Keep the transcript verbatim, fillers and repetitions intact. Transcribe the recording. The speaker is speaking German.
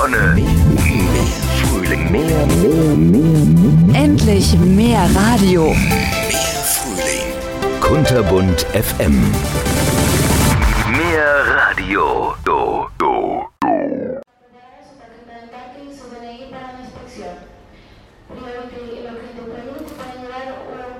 Mehr, mehr Frühling, mehr, mehr, mehr, mehr. Endlich mehr Radio. Mehr Frühling. Kunterbunt F M. Mehr Radio. Do, do, do. Su tarjeta de embarque y su D N I para la inspección. Prioridad, lo que te permite para llevar un